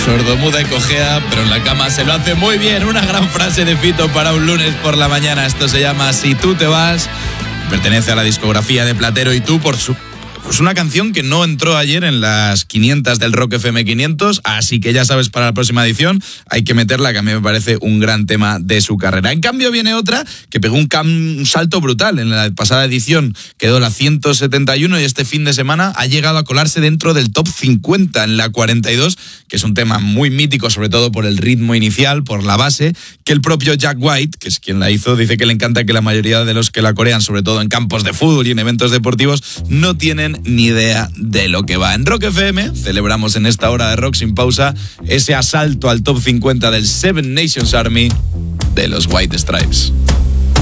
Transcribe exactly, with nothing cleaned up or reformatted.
Sordomuda y cojea, pero en la cama se lo hace muy bien. Una gran frase de Fito para un lunes por la mañana. Esto se llama Si tú te vas. Pertenece a la discografía de Platero y tú por su... Pues una canción que no entró ayer en las quinientas del Rock F M quinientos, así que ya sabes, para la próxima edición hay que meterla, que a mí me parece un gran tema de su carrera. En cambio viene otra que pegó un, cam- un salto brutal. En la pasada edición quedó la ciento setenta y uno y este fin de semana ha llegado a colarse dentro del top cincuenta en la cuarenta y dos, que es un tema muy mítico, sobre todo por el ritmo inicial, por la base, que el propio Jack White, que es quien la hizo, dice que le encanta que la mayoría de los que la corean, sobre todo en campos de fútbol y en eventos deportivos, no tienen ni idea de lo que va. En Rock F M celebramos en esta hora de rock sin pausa ese asalto al top cincuenta del Seven Nations Army de los White Stripes.